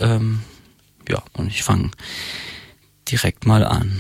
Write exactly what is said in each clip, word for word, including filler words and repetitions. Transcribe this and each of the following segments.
Ähm, ja, und ich fange direkt mal an.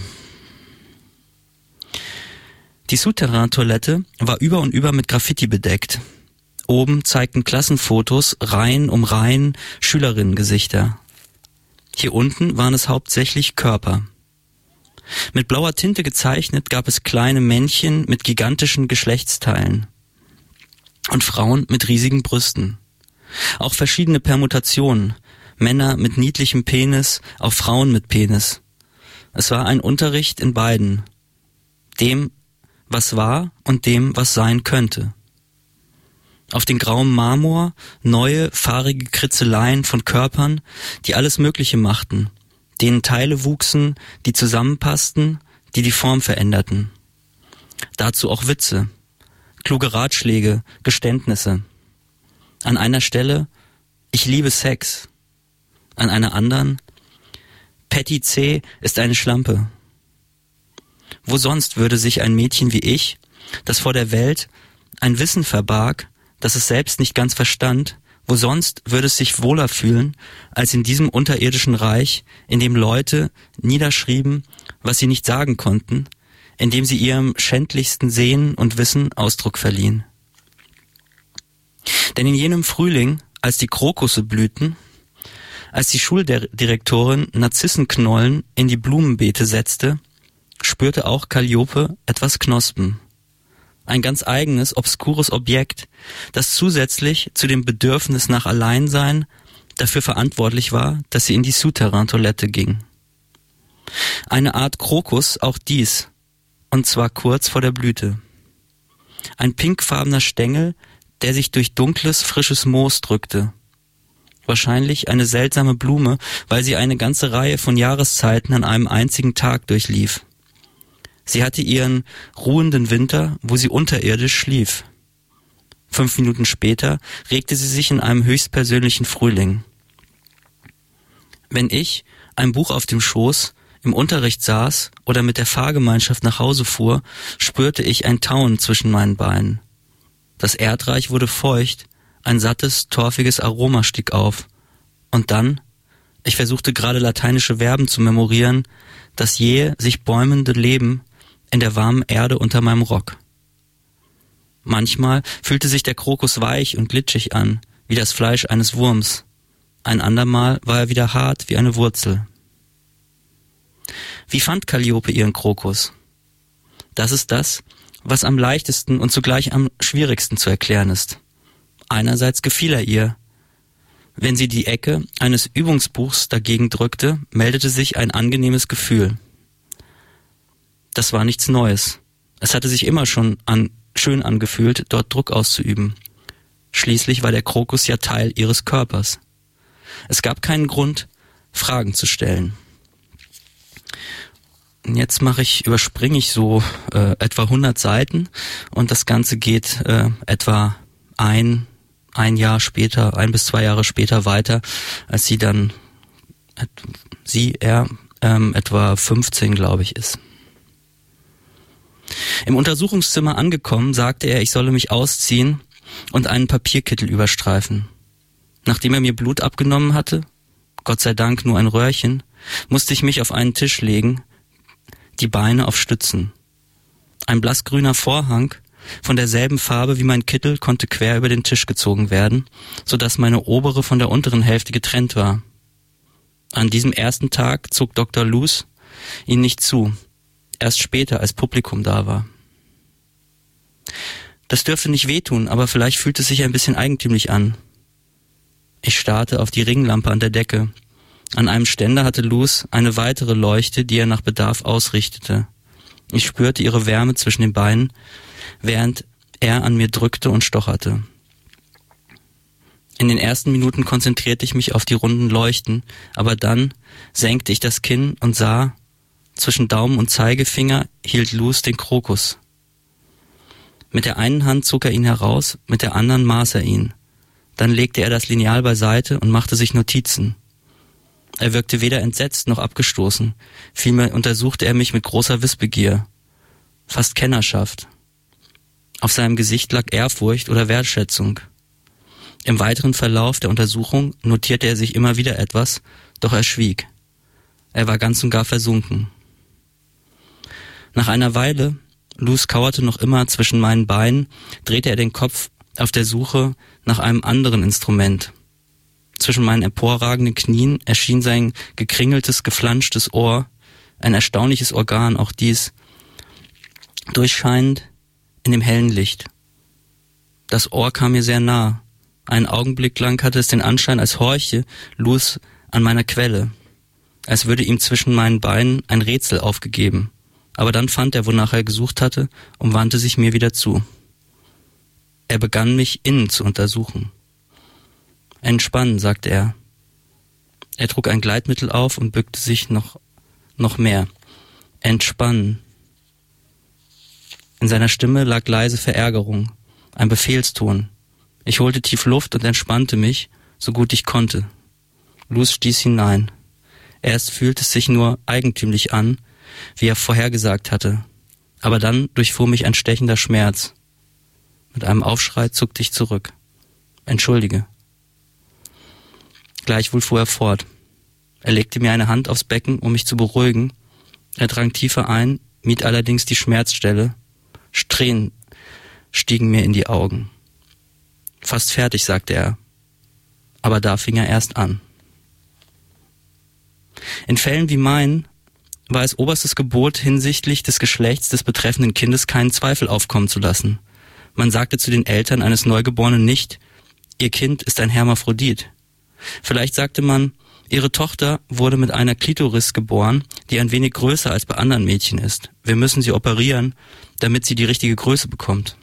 Die Souterrain-Toilette war über und über mit Graffiti bedeckt. Oben zeigten Klassenfotos Reihen um Reihen Schülerinnengesichter. Hier unten waren es hauptsächlich Körper. Mit blauer Tinte gezeichnet gab es kleine Männchen mit gigantischen Geschlechtsteilen und Frauen mit riesigen Brüsten. Auch verschiedene Permutationen, Männer mit niedlichem Penis auf Frauen mit Penis. Es war ein Unterricht in beiden, dem, was war und dem, was sein könnte. Auf den grauen Marmor neue, fahrige Kritzeleien von Körpern, die alles Mögliche machten, denen Teile wuchsen, die zusammenpassten, die die Form veränderten. Dazu auch Witze, kluge Ratschläge, Geständnisse. An einer Stelle, ich liebe Sex. An einer anderen, Patty C. ist eine Schlampe. Wo sonst würde sich ein Mädchen wie ich, das vor der Welt ein Wissen verbarg, das es selbst nicht ganz verstand, wo sonst würde es sich wohler fühlen, als in diesem unterirdischen Reich, in dem Leute niederschrieben, was sie nicht sagen konnten, in dem sie ihrem schändlichsten Sehen und Wissen Ausdruck verliehen. Denn in jenem Frühling, als die Krokusse blühten, als die Schuldirektorin Narzissenknollen in die Blumenbeete setzte, spürte auch Calliope etwas Knospen. Ein ganz eigenes, obskures Objekt, das zusätzlich zu dem Bedürfnis nach Alleinsein dafür verantwortlich war, dass sie in die Souterrain-Toilette ging. Eine Art Krokus auch dies, und zwar kurz vor der Blüte. Ein pinkfarbener Stängel, der sich durch dunkles, frisches Moos drückte. Wahrscheinlich eine seltsame Blume, weil sie eine ganze Reihe von Jahreszeiten an einem einzigen Tag durchlief. Sie hatte ihren ruhenden Winter, wo sie unterirdisch schlief. Fünf Minuten später regte sie sich in einem höchstpersönlichen Frühling. Wenn ich, ein Buch auf dem Schoß, im Unterricht saß oder mit der Fahrgemeinschaft nach Hause fuhr, spürte ich ein Tauen zwischen meinen Beinen. Das Erdreich wurde feucht, ein sattes, torfiges Aroma stieg auf. Und dann, ich versuchte gerade lateinische Verben zu memorieren, das jähe, sich bäumende Leben in der warmen Erde unter meinem Rock. Manchmal fühlte sich der Krokus weich und glitschig an, wie das Fleisch eines Wurms. Ein andermal war er wieder hart wie eine Wurzel. Wie fand Calliope ihren Krokus? Das ist das, was am leichtesten und zugleich am schwierigsten zu erklären ist. Einerseits gefiel er ihr. Wenn sie die Ecke eines Übungsbuchs dagegen drückte, meldete sich ein angenehmes Gefühl. Das war nichts Neues. Es hatte sich immer schon an, schön angefühlt, dort Druck auszuüben. Schließlich war der Krokus ja Teil ihres Körpers. Es gab keinen Grund, Fragen zu stellen. Und jetzt mache ich, überspringe ich so äh, etwa hundert Seiten und das Ganze geht äh, etwa ein, ein Jahr später, ein bis zwei Jahre später weiter, als sie dann, sie, er, ähm, etwa fünfzehn, glaube ich, ist. Im Untersuchungszimmer angekommen, sagte er, ich solle mich ausziehen und einen Papierkittel überstreifen. Nachdem er mir Blut abgenommen hatte, Gott sei Dank nur ein Röhrchen, musste ich mich auf einen Tisch legen, die Beine auf Stützen. Ein blassgrüner Vorhang von derselben Farbe wie mein Kittel konnte quer über den Tisch gezogen werden, so dass meine obere von der unteren Hälfte getrennt war. An diesem ersten Tag zog Doktor Loos ihn nicht zu. Erst später, als Publikum da war. Das dürfte nicht wehtun, aber vielleicht fühlt es sich ein bisschen eigentümlich an. Ich starrte auf die Ringlampe an der Decke. An einem Ständer hatte Loos eine weitere Leuchte, die er nach Bedarf ausrichtete. Ich spürte ihre Wärme zwischen den Beinen, während er an mir drückte und stocherte. In den ersten Minuten konzentrierte ich mich auf die runden Leuchten, aber dann senkte ich das Kinn und sah, zwischen Daumen und Zeigefinger hielt Loos den Krokus. Mit der einen Hand zog er ihn heraus, mit der anderen maß er ihn. Dann legte er das Lineal beiseite und machte sich Notizen. Er wirkte weder entsetzt noch abgestoßen, vielmehr untersuchte er mich mit großer Wissbegier, fast Kennerschaft. Auf seinem Gesicht lag Ehrfurcht oder Wertschätzung. Im weiteren Verlauf der Untersuchung notierte er sich immer wieder etwas, doch er schwieg. Er war ganz und gar versunken. Nach einer Weile, Luz kauerte noch immer zwischen meinen Beinen, drehte er den Kopf auf der Suche nach einem anderen Instrument. Zwischen meinen emporragenden Knien erschien sein gekringeltes, geflanschtes Ohr, ein erstaunliches Organ, auch dies, durchscheinend in dem hellen Licht. Das Ohr kam mir sehr nah. Einen Augenblick lang hatte es den Anschein, als horche Luz an meiner Quelle, als würde ihm zwischen meinen Beinen ein Rätsel aufgegeben. Aber dann fand er, wonach er gesucht hatte, und wandte sich mir wieder zu. Er begann mich innen zu untersuchen. Entspannen, sagte er. Er trug ein Gleitmittel auf und bückte sich noch, noch mehr. Entspannen. In seiner Stimme lag leise Verärgerung, ein Befehlston. Ich holte tief Luft und entspannte mich, so gut ich konnte. Luz stieß hinein. Erst fühlte es sich nur eigentümlich an, wie er vorhergesagt hatte. Aber dann durchfuhr mich ein stechender Schmerz. Mit einem Aufschrei zuckte ich zurück. Entschuldige. Gleichwohl fuhr er fort. Er legte mir eine Hand aufs Becken, um mich zu beruhigen. Er drang tiefer ein, mied allerdings die Schmerzstelle. Tränen stiegen mir in die Augen. Fast fertig, sagte er. Aber da fing er erst an. In Fällen wie meinen war es oberstes Gebot hinsichtlich des Geschlechts des betreffenden Kindes keinen Zweifel aufkommen zu lassen. Man sagte zu den Eltern eines Neugeborenen nicht, ihr Kind ist ein Hermaphrodit. Vielleicht sagte man, ihre Tochter wurde mit einer Klitoris geboren, die ein wenig größer als bei anderen Mädchen ist. Wir müssen sie operieren, damit sie die richtige Größe bekommt.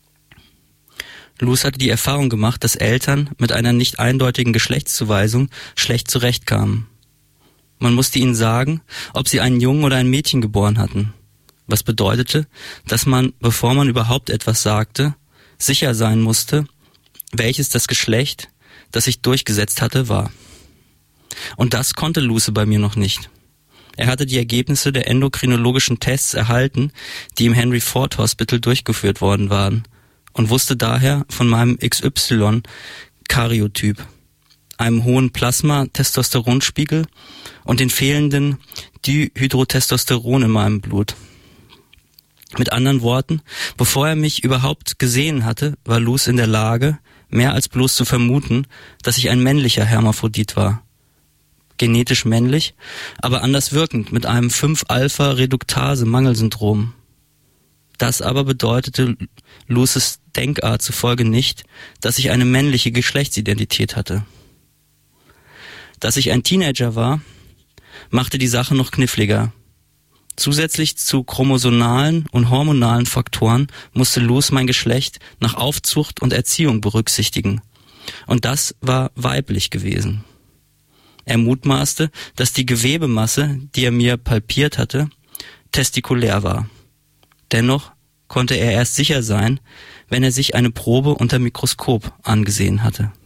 Luz hatte die Erfahrung gemacht, dass Eltern mit einer nicht eindeutigen Geschlechtszuweisung schlecht zurechtkamen. Man musste ihnen sagen, ob sie einen Jungen oder ein Mädchen geboren hatten. Was bedeutete, dass man, bevor man überhaupt etwas sagte, sicher sein musste, welches das Geschlecht, das sich durchgesetzt hatte, war. Und das konnte Luce bei mir noch nicht. Er hatte die Ergebnisse der endokrinologischen Tests erhalten, die im Henry Ford Hospital durchgeführt worden waren, und wusste daher von meinem X Y-Karyotyp, einem hohen Plasma-Testosteronspiegel und den fehlenden Dihydrotestosteron in meinem Blut. Mit anderen Worten, bevor er mich überhaupt gesehen hatte, war Luz in der Lage, mehr als bloß zu vermuten, dass ich ein männlicher Hermaphrodit war. Genetisch männlich, aber anders wirkend, mit einem fünf Alpha Reduktase Mangelsyndrom. Das aber bedeutete Luces Denkart zufolge nicht, dass ich eine männliche Geschlechtsidentität hatte. Dass ich ein Teenager war, machte die Sache noch kniffliger. Zusätzlich zu chromosomalen und hormonalen Faktoren musste Luz mein Geschlecht nach Aufzucht und Erziehung berücksichtigen. Und das war weiblich gewesen. Er mutmaßte, dass die Gewebemasse, die er mir palpiert hatte, testikulär war. Dennoch konnte er erst sicher sein, wenn er sich eine Probe unter Mikroskop angesehen hatte.